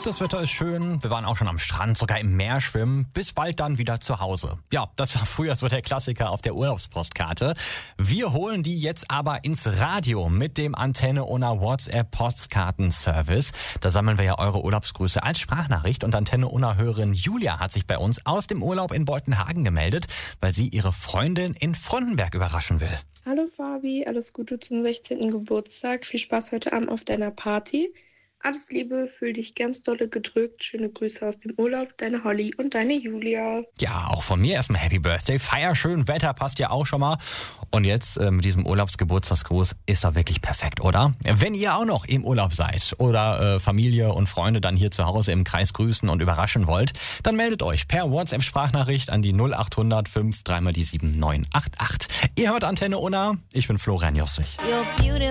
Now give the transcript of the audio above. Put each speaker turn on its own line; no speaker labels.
Das Wetter ist schön, wir waren auch schon am Strand, sogar im Meer schwimmen. Bis bald dann wieder zu Hause. Ja, das war früher so der Klassiker auf der Urlaubspostkarte. Wir holen die jetzt aber ins Radio mit dem Antenne Unna WhatsApp-Postkartenservice. Da sammeln wir ja eure Urlaubsgrüße als Sprachnachricht und Antenne Unna-Hörerin Julia hat sich bei uns aus dem Urlaub in Boltenhagen gemeldet, weil sie ihre Freundin in Frontenberg überraschen will.
Hallo Fabi, alles Gute zum 16. Geburtstag. Viel Spaß heute Abend auf deiner Party. Alles Liebe, fühl dich ganz dolle gedrückt. Schöne Grüße aus dem Urlaub, deine Holly und deine Julia.
Ja, auch von mir erstmal Happy Birthday. Feier schön, Wetter passt ja auch schon mal. Und jetzt mit diesem Urlaubsgeburtstagsgruß ist doch wirklich perfekt, oder? Wenn ihr auch noch im Urlaub seid oder Familie und Freunde dann hier zu Hause im Kreis grüßen und überraschen wollt, dann meldet euch per WhatsApp-Sprachnachricht an die 0800 5 3 mal die 7 988. Ihr hört Antenne Unna, ich bin Florian Jossich.